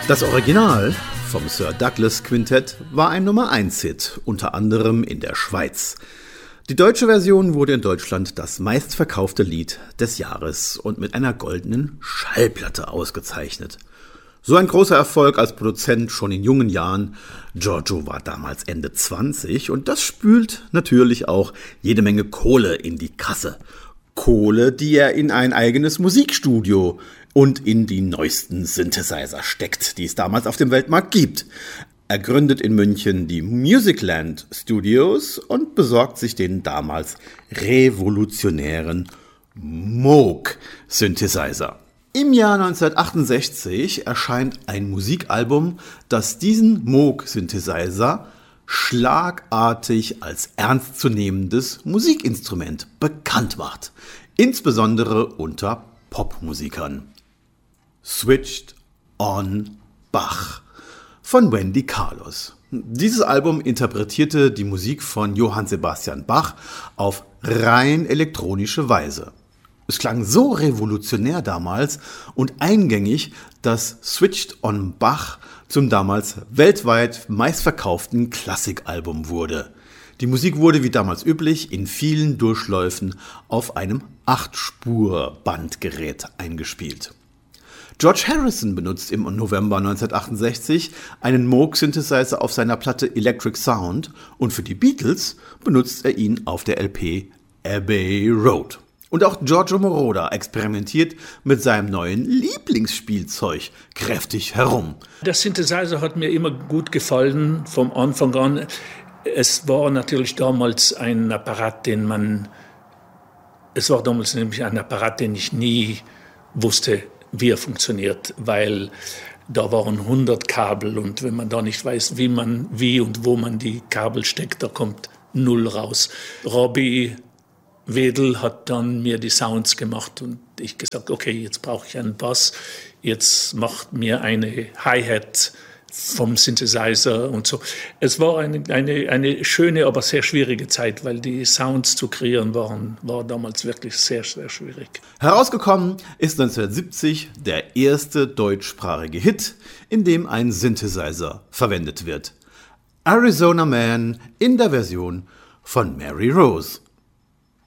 Das Original vom Sir Douglas Quintett war ein Nummer-1-Hit, unter anderem in der Schweiz. Die deutsche Version wurde in Deutschland das meistverkaufte Lied des Jahres und mit einer goldenen Schallplatte ausgezeichnet. So ein großer Erfolg als Produzent schon in jungen Jahren. Giorgio war damals Ende 20 und das spült natürlich auch jede Menge Kohle in die Kasse. Kohle, die er in ein eigenes Musikstudio und in die neuesten Synthesizer steckt, die es damals auf dem Weltmarkt gibt. Er gründet in München die Musicland Studios und besorgt sich den damals revolutionären Moog-Synthesizer. Im Jahr 1968 erscheint ein Musikalbum, das diesen Moog-Synthesizer schlagartig als ernstzunehmendes Musikinstrument bekannt macht, insbesondere unter Popmusikern. Switched on Bach von Wendy Carlos. Dieses Album interpretierte die Musik von Johann Sebastian Bach auf rein elektronische Weise. Es klang so revolutionär damals und eingängig, dass Switched on Bach zum damals weltweit meistverkauften Klassikalbum wurde. Die Musik wurde wie damals üblich in vielen Durchläufen auf einem 8-Spur-Bandgerät eingespielt. George Harrison benutzt im November 1968 einen Moog-Synthesizer auf seiner Platte Electric Sound und für die Beatles benutzt er ihn auf der LP Abbey Road. Und auch Giorgio Moroder experimentiert mit seinem neuen Lieblingsspielzeug kräftig herum. Der Synthesizer hat mir immer gut gefallen vom Anfang an. Es war natürlich damals ein Apparat, den ich nie wusste, wie er funktioniert, weil da waren 100 Kabel und wenn man da nicht weiß, wie und wo man die Kabel steckt, da kommt 0 raus. Robbie Wedel hat dann mir die Sounds gemacht und ich gesagt, okay, jetzt brauche ich einen Bass, jetzt macht mir eine Hi-Hat vom Synthesizer und so. Es war eine schöne, aber sehr schwierige Zeit, weil die Sounds zu kreieren war damals wirklich sehr, sehr schwierig. Herausgekommen ist 1970 der erste deutschsprachige Hit, in dem ein Synthesizer verwendet wird. Arizona Man in der Version von Mary Rose.